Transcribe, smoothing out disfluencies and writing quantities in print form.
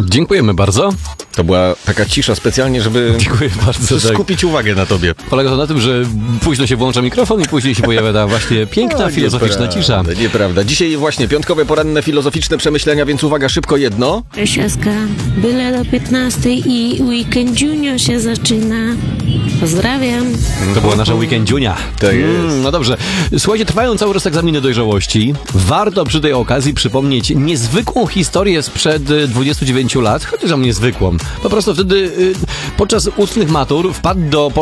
Dziękujemy bardzo. To była taka cisza specjalnie, żeby Dziękuję bardzo. skupić uwagę na tobie. Polega to na tym, że późno się włącza mikrofon i później się pojawia ta właśnie piękna, filozoficzna cisza. Nieprawda. Dzisiaj właśnie piątkowe, poranne, filozoficzne przemyślenia, więc uwaga, szybko jedno. Cześć Aska, byle do 15 i weekendziunio się zaczyna. Pozdrawiam. To była nasza weekendziunia. To jest. No dobrze. Słuchajcie, trwają cały czas egzaminy dojrzałości. Warto przy tej okazji przypomnieć niezwykłą historię sprzed 29 lat, chociaż niezwykłą. Po prostu wtedy podczas ustnych matur wpadł do